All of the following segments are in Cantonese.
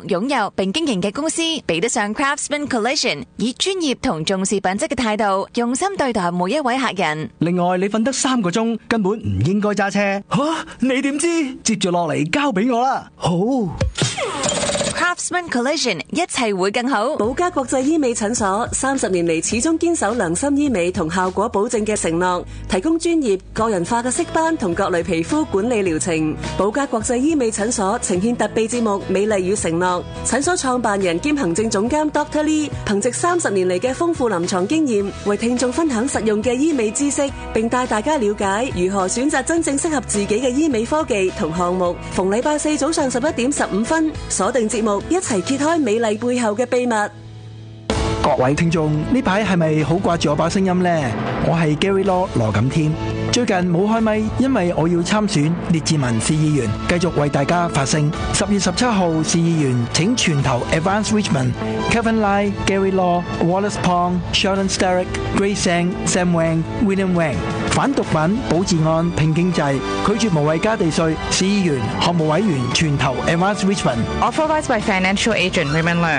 擁有並經營嘅公司，比得上 Craftsman Collision 以專業同重視品質嘅態度，用心對待每一位客人。 另外，你瞓得3個鐘，根本唔應該揸車。你點知？接住落嚟交俾我啦。好。 Craftsman Collision 一切會更好。 寶嘉國際醫美診所30年嚟始終堅守良心醫美同效果保證嘅承諾，提供專業個人化嘅色斑同各類皮膚管理療程。寶嘉國際醫美診所呈現特備節目《美麗與承諾》，診所創辦人兼行政總監 Dr. Lee 憑藉30年嚟嘅豐富臨床經驗，為聽眾分享實用嘅醫美知識，並帶大家了解如何選擇真正適合自己嘅醫美科技同項目。逢禮拜4早上11點15分，鎖定節目，一齊揭開美麗背後嘅秘密。 各位聽眾，呢排係咪好掛住我把聲音呢？我係 Gary Law 羅錦添。最近冇開咪，因為我要參選列治文市議員，繼續為大家發聲。10月17號市議員請全投 Advance Richmond、Kevin Lai、Gary Law、Wallace Pong、Sheldon Sterick、Grace Sang、Sam Wang、William Wang。反毒品、保治安、拼經濟，拒絕無謂加地稅。市議員、項目委員全投 Advance Richmond。Authorized by Financial Agent Raymond Leung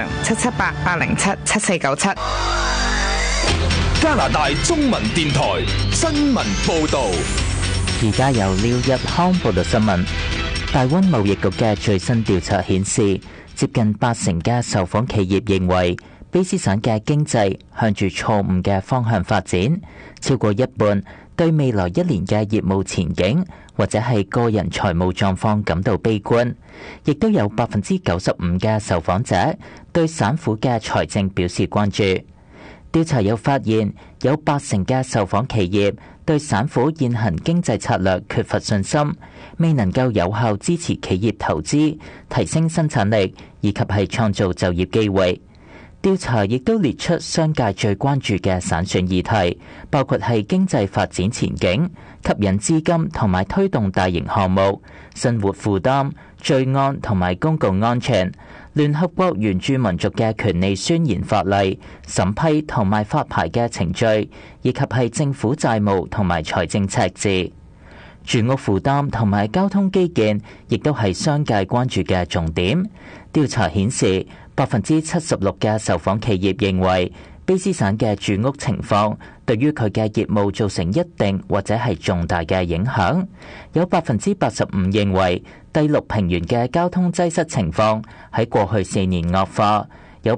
778-807-7497。 加拿大中文電台新聞報導。 而家由廖日康報道新聞。大溫貿易局嘅最新調查顯示，接近80%嘅受訪企業認為卑詩省嘅經濟向住錯誤嘅方向發展，超過一半對未來1年嘅業務前景或者係個人財務狀況感到悲觀，亦都有95%嘅受訪者對省府嘅財政表示關注。調查又發現，有80%嘅受訪企業對省府現行經濟策略缺乏信心，未能夠有效支持企業投資、提升生產力以及係創造就業機會。調查亦都列出商界最關注嘅省選議題，包括係經濟發展前景、吸引資金同埋推動大型項目、生活負擔、罪案同埋公共安全、聯合國原住民族嘅權利宣言法例、審批同埋發牌嘅程序，以及係政府債務同埋財政赤字。住屋負擔同埋交通基建亦都係商界關注嘅重點。調查顯示，76%嘅受訪企業認為卑詩省嘅住屋情況對於佢嘅業務造成一定或者係重大嘅影響。有85%認為第6平原嘅交通擠塞情況喺過去4年惡化。有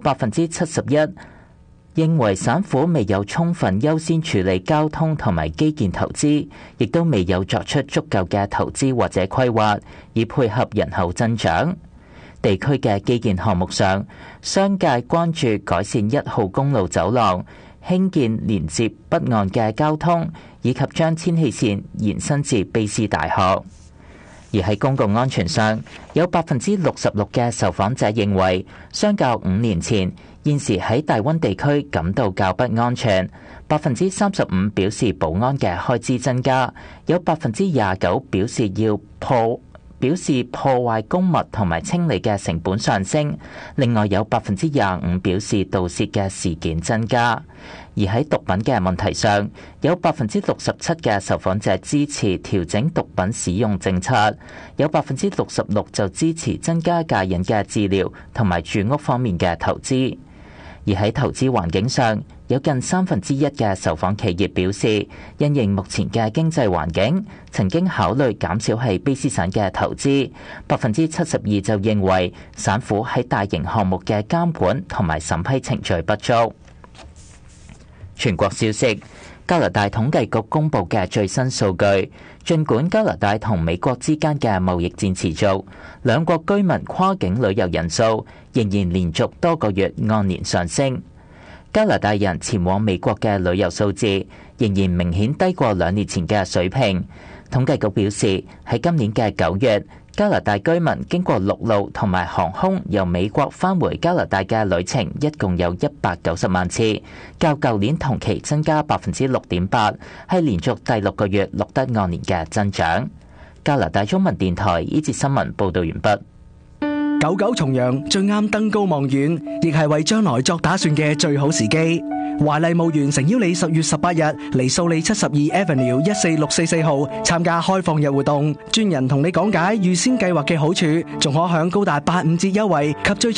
71%認為省府未有充分優先處理交通同埋基建投資，亦都未有作出足夠嘅投資或者規劃，以配合人口增長。地區嘅基建項目上，商界關注改善1號公路走廊、興建連接北岸嘅交通，以及將千禧線延伸至卑詩大學。而喺公共安全上，有66%嘅受訪者認為，相較5年前，現時喺大溫地區感到較不安全。35%表示保安嘅開支增加，有29%表示破壞公物同埋清理嘅成本上升，另外有25%表示盜竊嘅事件增加。而喺毒品嘅問題上，有67%嘅受訪者支持調整毒品使用政策，有66%就支持增加戒癮嘅治療同埋住屋方面嘅投資。而喺投資環境上，有近1/3嘅受訪企業表示，因應目前嘅經濟環境，曾經考慮減少喺卑詩省嘅投資。72%就認為省府喺大型項目嘅監管同埋審批程序不足。全國消息，加拿大統計局公布嘅最新數據，儘管加拿大同美國之間嘅貿易戰持續，兩國居民跨境旅遊人數仍然連續多個月按年上升。加拿大人前往美國嘅旅遊數字仍然明顯低過2年前嘅水平。統計局表示，喺今年嘅9月，加拿大居民經過陸路同埋航空由美國返回加拿大嘅旅程一共有190萬次，較舊年同期增加 6.8%， 係連續第6個月錄得按年嘅增長。加拿大中文電台呢節新聞報道完畢。 久久重陽最啱登高望遠，亦係為將來作打算嘅最好時機。華麗墓園誠邀你10月18日嚟素里72 Avenue 14644號參加開放日活動，專人同你講解預先計劃嘅好處，仲可享高達85折優惠及最